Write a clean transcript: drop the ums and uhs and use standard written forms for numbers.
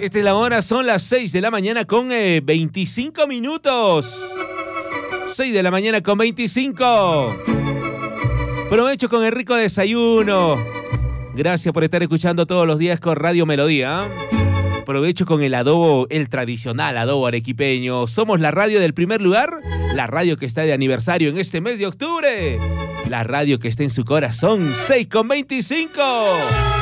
Esta es la hora, son las 6 de la mañana con 25 minutos. 6 de la mañana con 25. Provecho con el rico desayuno. Gracias por estar escuchando todos los días con Radio Melodía. Provecho con el adobo, el tradicional adobo arequipeño. Somos la radio del primer lugar, la radio que está de aniversario en este mes de octubre. La radio que está en su corazón, 6 con 25.